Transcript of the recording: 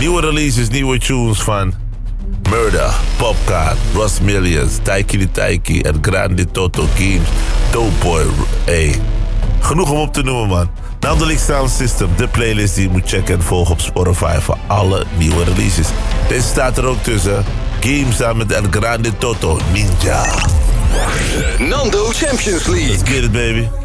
Nieuwe releases, nieuwe tunes van Murder, Popcard, Ross Millions, Taiki de Taiki, El Grande Toto, Games, Doughboy. Hey, genoeg om op te noemen, man. Namelijk Sound System, de playlist die je moet checken en volgen op Spotify voor alle nieuwe releases. Deze staat er ook tussen. Games samen met El Grande Toto, Ninja. Nando Champions League. Let's get it, baby.